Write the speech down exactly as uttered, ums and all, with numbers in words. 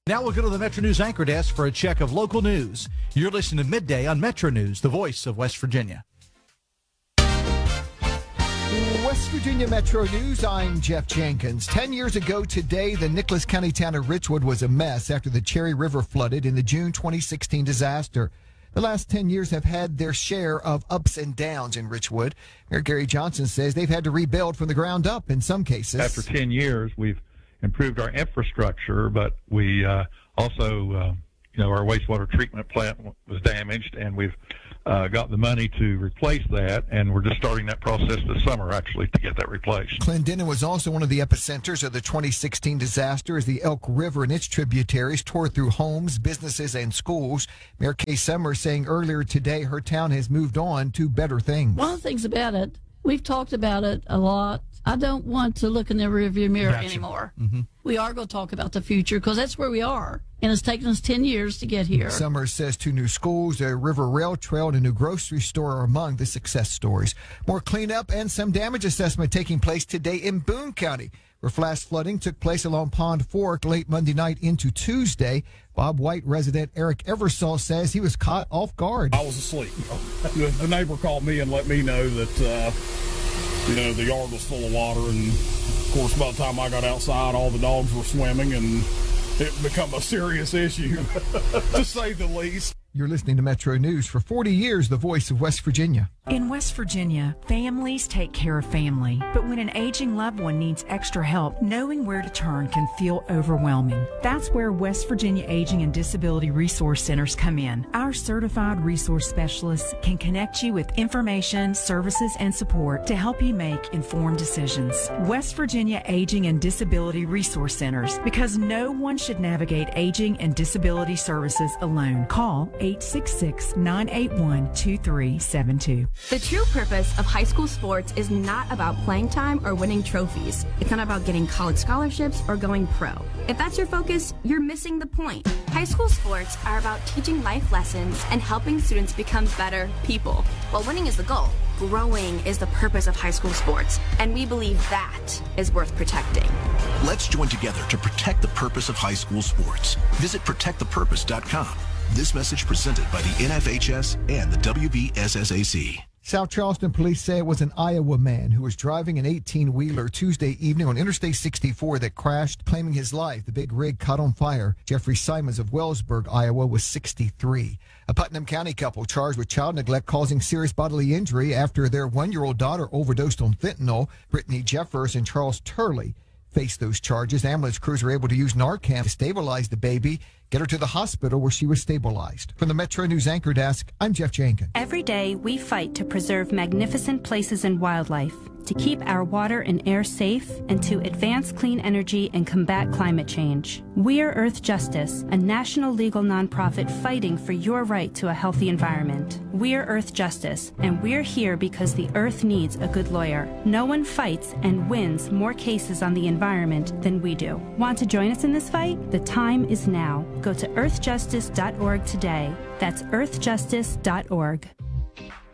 Now we'll go to the Metro News Anchor Desk for a check of local news. You're listening to Midday on Metro News, the voice of West Virginia. West Virginia Metro News, I'm Jeff Jenkins. Ten years ago today, the Nicholas County town of Richwood was a mess after the Cherry River flooded in the June twenty sixteen disaster. The last ten years have had their share of ups and downs in Richwood. Mayor Gary Johnson says they've had to rebuild from the ground up in some cases. After ten years, we've improved our infrastructure, but we uh, also, uh, you know, our wastewater treatment plant was damaged, and we've uh, got the money to replace that, and we're just starting that process this summer, actually, to get that replaced. Clendenin was also one of the epicenters of the twenty sixteen disaster as the Elk River and its tributaries tore through homes, businesses, and schools. Mayor Kay Summers saying earlier today her town has moved on to better things. One of the things about it, we've talked about it a lot. I don't want to look in the rearview mirror gotcha. anymore. Mm-hmm. We are going to talk about the future because that's where we are. And it's taken us ten years to get here. Summers says two new schools, a river rail trail, and a new grocery store are among the success stories. More cleanup and some damage assessment taking place today in Boone County, where flash flooding took place along Pond Fork late Monday night into Tuesday. Bob White resident Eric Eversole says he was caught off guard. I was asleep. The, the neighbor called me and let me know that, uh, you know, the yard was full of water. And, of course, by the time I got outside, all the dogs were swimming, and it became a serious issue, to say the least. You're listening to Metro News. For forty years, the voice of West Virginia. In West Virginia, families take care of family. But when an aging loved one needs extra help, knowing where to turn can feel overwhelming. That's where West Virginia Aging and Disability Resource Centers come in. Our certified resource specialists can connect you with information, services, and support to help you make informed decisions. West Virginia Aging and Disability Resource Centers, because no one should navigate aging and disability services alone. Call eight six six, nine eight one, two three seven two. The true purpose of high school sports is not about playing time or winning trophies. It's not about getting college scholarships or going pro. If that's your focus, you're missing the point. High school sports are about teaching life lessons and helping students become better people. While winning is the goal, growing is the purpose of high school sports, and we believe that is worth protecting. Let's join together to protect the purpose of high school sports. Visit protect the purpose dot com. This message presented by the N F H S and the W B S S A C. South Charleston police say it was an Iowa man who was driving an eighteen-wheeler Tuesday evening on Interstate sixty-four that crashed, claiming his life. The big rig caught on fire. Jeffrey Simons of Wellsburg, Iowa, was sixty-three. A Putnam County couple charged with child neglect causing serious bodily injury after their one-year-old daughter overdosed on fentanyl. Brittany Jeffers and Charles Turley faced those charges. Ambulance crews were able to use Narcan to stabilize the baby, get her to the hospital where she was stabilized. From the Metro News Anchor Desk, I'm Jeff Jenkins. Every day, we fight to preserve magnificent places and wildlife, to keep our water and air safe, and to advance clean energy and combat climate change. We're Earth Justice, a national legal nonprofit fighting for your right to a healthy environment. We're Earth Justice, and we're here because the Earth needs a good lawyer. No one fights and wins more cases on the environment than we do. Want to join us in this fight? The time is now. Go to earth justice dot org today. That's earth justice dot org.